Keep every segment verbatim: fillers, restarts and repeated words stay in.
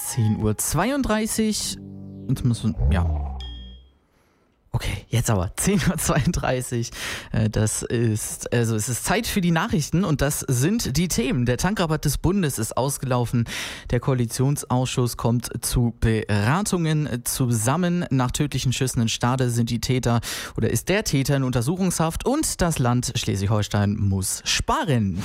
zehn Uhr zweiunddreißig. Jetzt müssen wir, ja. Okay, jetzt aber zehn Uhr zweiunddreißig. Das ist, also es ist Zeit für die Nachrichten und das sind die Themen. Der Tankrabatt des Bundes ist ausgelaufen. Der Koalitionsausschuss kommt zu Beratungen zusammen. Nach tödlichen Schüssen in Stade sind die Täter oder ist der Täter in Untersuchungshaft und das Land Schleswig-Holstein muss sparen.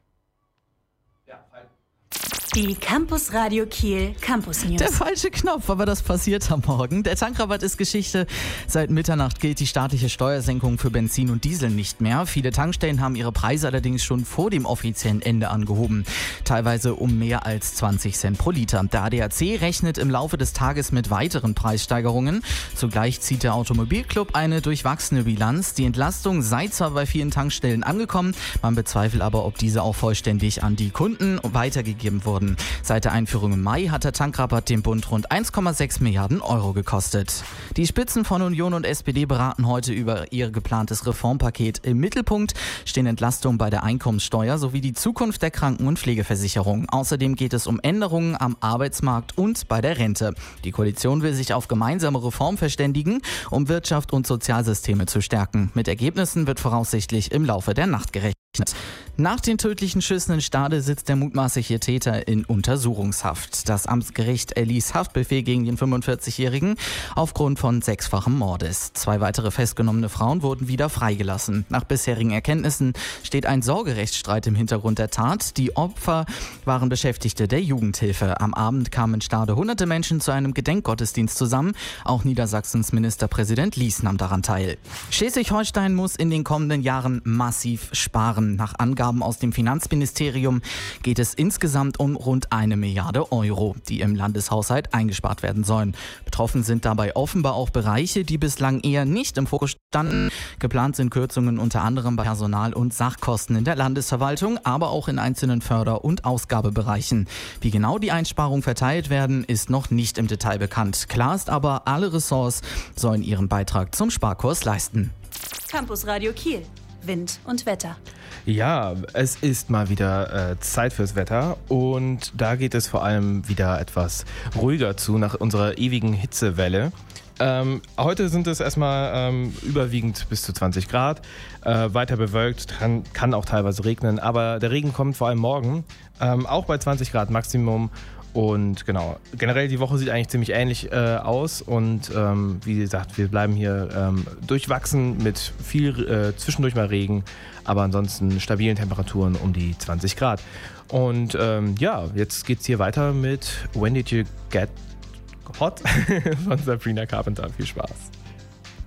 Die Campus Radio Kiel Campus News. Der falsche Knopf, aber das passiert am Morgen. Der Tankrabatt ist Geschichte. Seit Mitternacht gilt die staatliche Steuersenkung für Benzin und Diesel nicht mehr. Viele Tankstellen haben ihre Preise allerdings schon vor dem offiziellen Ende angehoben. Teilweise um mehr als zwanzig Cent pro Liter. Der A D A C rechnet im Laufe des Tages mit weiteren Preissteigerungen. Zugleich zieht der Automobilclub eine durchwachsene Bilanz. Die Entlastung sei zwar bei vielen Tankstellen angekommen, man bezweifelt aber, ob diese auch vollständig an die Kunden weitergegeben wurden. Seit der Einführung im Mai hat der Tankrabatt dem Bund rund eins Komma sechs Milliarden Euro gekostet. Die Spitzen von Union und S P D beraten heute über ihr geplantes Reformpaket. Im Mittelpunkt stehen Entlastungen bei der Einkommenssteuer sowie die Zukunft der Kranken- und Pflegeversicherung. Außerdem geht es um Änderungen am Arbeitsmarkt und bei der Rente. Die Koalition will sich auf gemeinsame Reformen verständigen, um Wirtschaft und Sozialsysteme zu stärken. Mit Ergebnissen wird voraussichtlich im Laufe der Nacht gerechnet. Nach den tödlichen Schüssen in Stade sitzt der mutmaßliche Täter in Untersuchungshaft. Das Amtsgericht erließ Haftbefehl gegen den fünfundvierzigjährigen aufgrund von sechsfachem Mordes. Zwei weitere festgenommene Frauen wurden wieder freigelassen. Nach bisherigen Erkenntnissen steht ein Sorgerechtsstreit im Hintergrund der Tat. Die Opfer waren Beschäftigte der Jugendhilfe. Am Abend kamen in Stade hunderte Menschen zu einem Gedenkgottesdienst zusammen. Auch Niedersachsens Ministerpräsident Lies nahm daran teil. Schleswig-Holstein muss in den kommenden Jahren massiv sparen. Nach Angaben aus dem Finanzministerium geht es insgesamt um rund eine Milliarde Euro, die im Landeshaushalt eingespart werden sollen. Betroffen sind dabei offenbar auch Bereiche, die bislang eher nicht im Fokus standen. Geplant sind Kürzungen unter anderem bei Personal- und Sachkosten in der Landesverwaltung, aber auch in einzelnen Förder- und Ausgabebereichen. Wie genau die Einsparungen verteilt werden, ist noch nicht im Detail bekannt. Klar ist aber, alle Ressorts sollen ihren Beitrag zum Sparkurs leisten. Campus Radio Kiel. Wind und Wetter. Ja, es ist mal wieder äh, Zeit fürs Wetter und da geht es vor allem wieder etwas ruhiger zu nach unserer ewigen Hitzewelle. Ähm, heute sind es erstmal ähm, überwiegend bis zu zwanzig Grad, äh, weiter bewölkt, kann, kann auch teilweise regnen, aber der Regen kommt vor allem morgen, ähm, auch bei zwanzig Grad Maximum. Und genau, generell die Woche sieht eigentlich ziemlich ähnlich äh, aus und ähm, wie gesagt, wir bleiben hier ähm, durchwachsen mit viel äh, zwischendurch mal Regen, aber ansonsten stabilen Temperaturen um die zwanzig Grad. Und ähm, ja, jetzt geht's hier weiter mit When Did You Get Hot von Sabrina Carpenter. Viel Spaß.